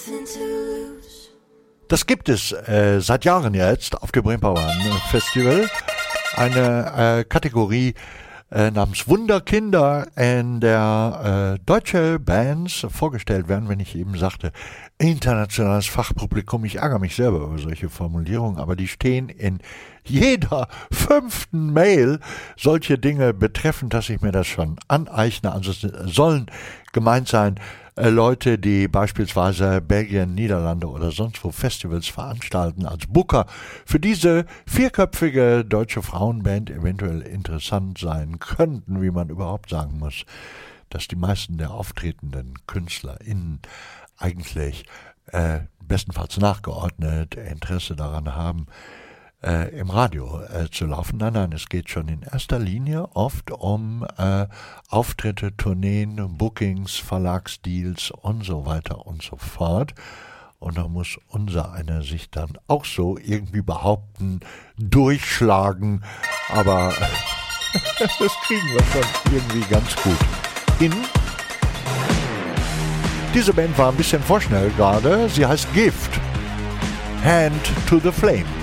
Das gibt es seit Jahren jetzt auf dem Reeperbahn Festival. Eine Kategorie namens Wunderkinder, in der deutsche Bands vorgestellt werden, wenn ich eben sagte, internationales Fachpublikum. Ich ärgere mich selber über solche Formulierungen, aber die stehen in jeder 5. Mail solche Dinge betreffend, dass ich mir das schon aneigne. Also es sollen gemeint sein Leute, die beispielsweise Belgien, Niederlande oder sonst wo Festivals veranstalten als Booker für diese 4-köpfige deutsche Frauenband eventuell interessant sein könnten, wie man überhaupt sagen muss, dass die meisten der auftretenden KünstlerInnen eigentlich bestenfalls nachgeordnet Interesse daran haben, im Radio zu laufen. Nein, es geht schon in erster Linie oft um Auftritte, Tourneen, Bookings, Verlagsdeals und so weiter und so fort. Und da muss unser einer sich dann auch so irgendwie behaupten, durchschlagen, aber das kriegen wir schon irgendwie ganz gut hin. Diese Band war ein bisschen vorschnell gerade. Sie heißt Gift. Hand to the Flame.